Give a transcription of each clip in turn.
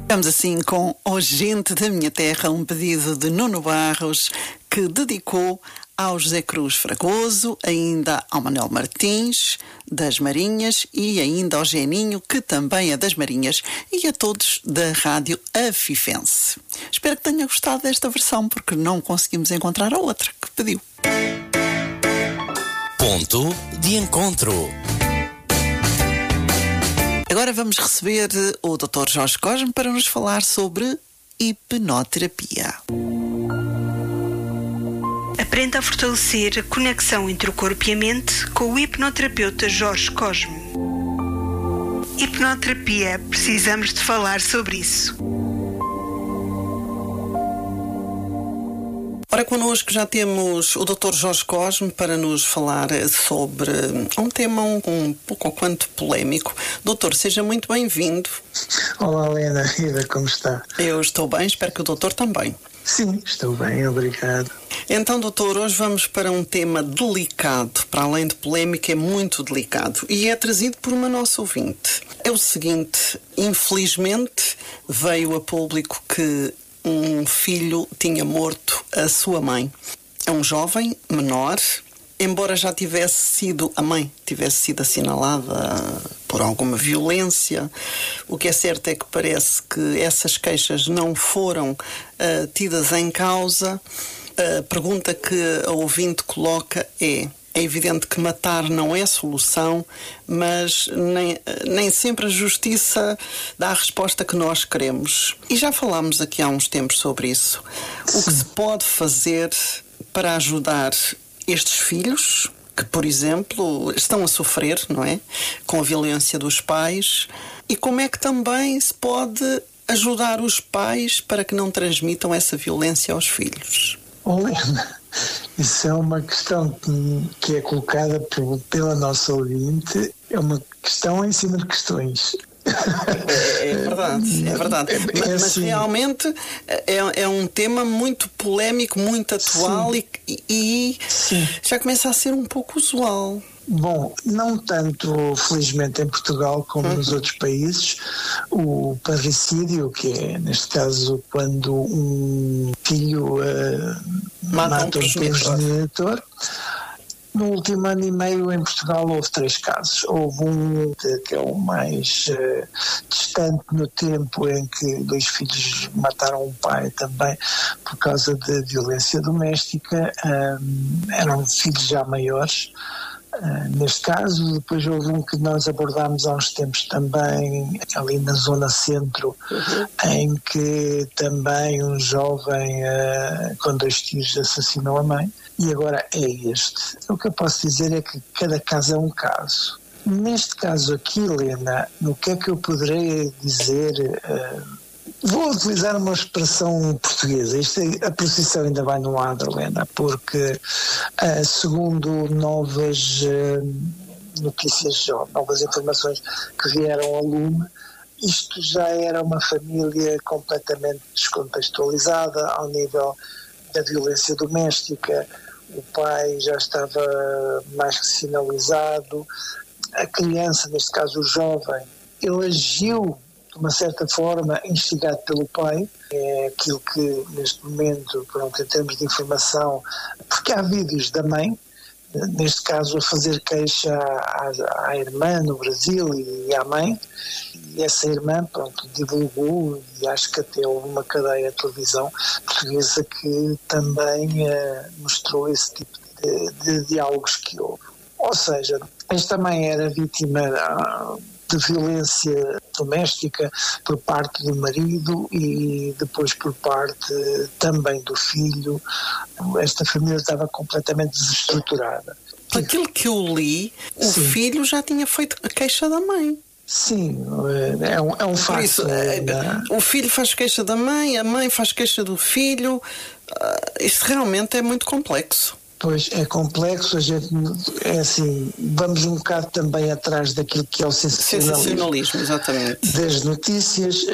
Estamos assim com O Gente da Minha Terra, um pedido de Nuno Barros, que dedicou ao José Cruz Fragoso, ainda ao Manuel Martins, das Marinhas, e ainda ao Geninho, que também é das Marinhas, e a todos da Rádio Afifense. Espero que tenha gostado desta versão, porque não conseguimos encontrar a outra que pediu. Ponto de encontro. Agora vamos receber o Dr. Jorge Cosme para nos falar sobre hipnoterapia. Aprenda a fortalecer a conexão entre o corpo e a mente com o hipnoterapeuta Jorge Cosme. Hipnoterapia, precisamos de falar sobre isso. Ora, connosco já temos o Dr. Jorge Cosme para nos falar sobre um tema um pouco ou quanto polémico. Doutor, seja muito bem-vindo. Olá, Helena, Ida, como está? Eu estou bem, espero que o doutor também. Sim, estou bem, obrigado. Então, doutor, hoje vamos para um tema delicado, para além de polémico, é muito delicado, e é trazido por uma nossa ouvinte. É o seguinte: infelizmente veio a público que um filho tinha morto a sua mãe. É um jovem menor, embora já a mãe tivesse sido assinalada por alguma violência. O que é certo é que parece que essas queixas não foram tidas em causa. A pergunta que a ouvinte coloca é evidente que matar não é solução, mas nem sempre a justiça dá a resposta que nós queremos. E já falámos aqui há uns tempos sobre isso. O que se pode fazer para ajudar estes filhos que, por exemplo, estão a sofrer, não é? Com a violência dos pais. E como é que também se pode ajudar os pais para que não transmitam essa violência aos filhos? Helena, isso é uma questão que é colocada pela nossa ouvinte, é uma questão em cima de questões. É verdade. Mas assim, realmente é um tema muito polémico, muito atual e já começa a ser um pouco usual. Bom, não tanto, felizmente, em Portugal como nos outros países, o parricídio, que é, neste caso, quando um filho mata um progenitor. No último ano e meio, em Portugal, houve 3 casos. Houve um que é o mais distante no tempo, em que 2 filhos mataram um pai também por causa de violência doméstica. Eram filhos já maiores. Neste caso, depois houve um que nós abordámos há uns tempos também, ali na zona centro, em que também um jovem com 2 tiros assassinou a mãe. E agora é este. O que eu posso dizer é que cada caso é um caso. Neste caso aqui, Helena, no que é que eu poderei dizer? Vou utilizar uma expressão portuguesa. A procissão ainda vai no ar, Helena, porque segundo novas notícias, novas informações que vieram ao lume, isto já era uma família completamente descontextualizada ao nível da violência doméstica. O pai já estava mais que sinalizado. A criança, neste caso o jovem, ele agiu de uma certa forma instigado pelo pai. É aquilo que neste momento, pronto, em termos de informação, porque há vídeos da mãe, neste caso a fazer queixa à irmã no Brasil e à mãe, e essa irmã, pronto, divulgou, e acho que até houve uma cadeia de televisão portuguesa que também mostrou esse tipo de diálogos que houve. Ou seja, esta mãe era vítima de violência doméstica por parte do marido e depois por parte também do filho. Esta família estava completamente desestruturada. Aquilo que eu li, o filho já tinha feito a queixa da mãe. Sim, é um facto. Isso, o filho faz queixa da mãe, a mãe faz queixa do filho. Isto realmente é muito complexo. Pois é complexo, a gente é assim, vamos um bocado também atrás daquilo que é o sensacionalismo, exatamente, das notícias,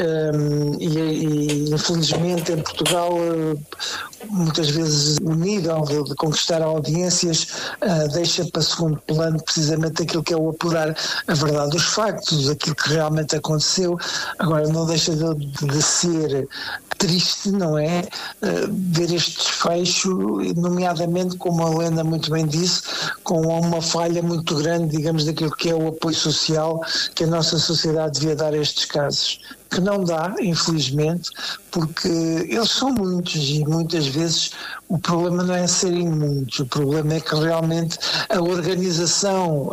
e infelizmente em Portugal muitas vezes o nível de conquistar audiências deixa para segundo plano precisamente aquilo que é o apurar a verdade dos factos, aquilo que realmente aconteceu. Agora não deixa de ser triste, não é? Ver este desfecho, nomeadamente, como a Helena muito bem disse, com uma falha muito grande, digamos, daquilo que é o apoio social que a nossa sociedade devia dar a estes casos. Que não dá, infelizmente, porque eles são muitos e muitas vezes o problema não é serem muitos, o problema é que realmente a organização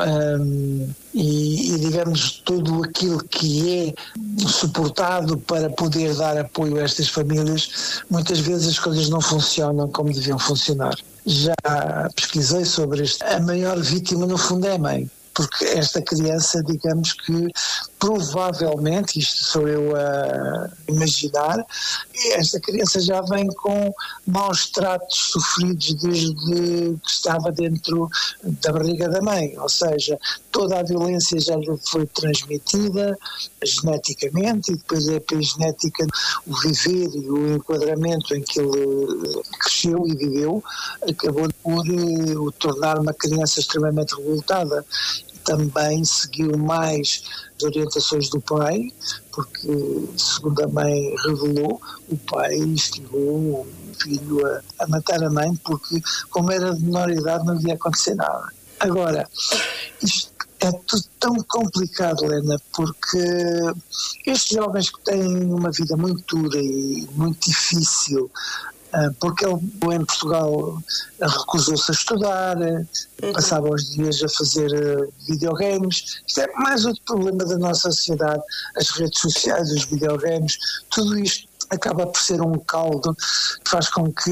e digamos tudo aquilo que é suportado para poder dar apoio a estas famílias, muitas vezes as coisas não funcionam como deviam funcionar. Já pesquisei sobre isto. A maior vítima no fundo é a mãe. Porque esta criança, digamos que provavelmente, isto sou eu a imaginar, esta criança já vem com maus tratos sofridos desde que estava dentro da barriga da mãe, ou seja, toda a violência já lhe foi transmitida geneticamente e depois a epigenética, o viver e o enquadramento em que ele cresceu e viveu, acabou por o tornar uma criança extremamente revoltada. Também seguiu mais as orientações do pai, porque, segundo a mãe revelou, o pai instigou o filho a matar a mãe, porque, como era de menor idade, não devia acontecer nada. Agora, isto é tudo tão complicado, Helena, porque estes jovens que têm uma vida muito dura e muito difícil, porque ele em Portugal recusou-se a estudar, passava os dias a fazer videogames. Isto é mais outro problema da nossa sociedade, as redes sociais, os videogames, tudo isto acaba por ser um caldo que faz com que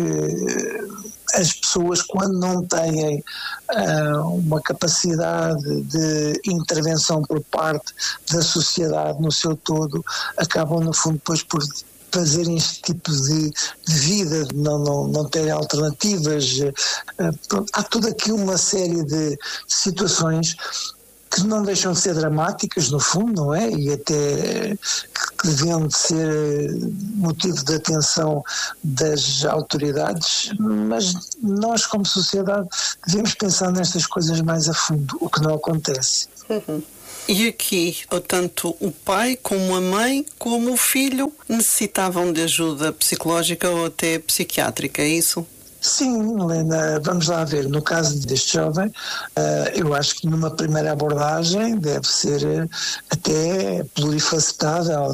as pessoas, quando não têm uma capacidade de intervenção por parte da sociedade no seu todo, acabam no fundo depois por fazerem este tipo de vida, de não terem alternativas. Há toda aqui uma série de situações que não deixam de ser dramáticas, no fundo, não é? E até que deviam de ser motivo de atenção das autoridades, mas nós, como sociedade, devemos pensar nestas coisas mais a fundo, o que não acontece. E aqui, tanto o pai como a mãe, como o filho, necessitavam de ajuda psicológica ou até psiquiátrica, é isso? Sim, Helena, vamos lá ver. No caso deste jovem, eu acho que numa primeira abordagem deve ser até plurifacetada,